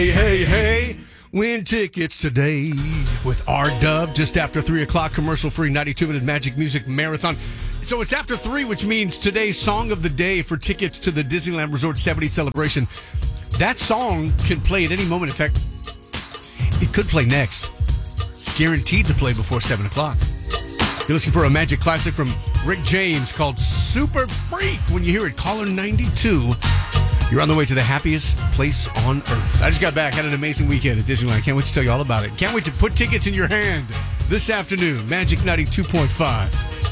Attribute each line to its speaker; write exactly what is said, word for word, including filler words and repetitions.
Speaker 1: Hey, hey, hey, win tickets today with R-Dub just after three o'clock, commercial-free ninety-two minute Magic Music Marathon. So it's after three, which means today's song of the day for tickets to the Disneyland Resort seventieth celebration. That song can play at any moment. In fact, it could play next. It's guaranteed to play before seven o'clock. You're listening for a Magic classic from Rick James called Super Freak. When you hear it, caller ninety-two. You're on the way to the happiest place on earth. I just got back, had an amazing weekend at Disneyland. Can't wait to tell you all about it. Can't wait to put tickets in your hand this afternoon. Magic ninety-two point five.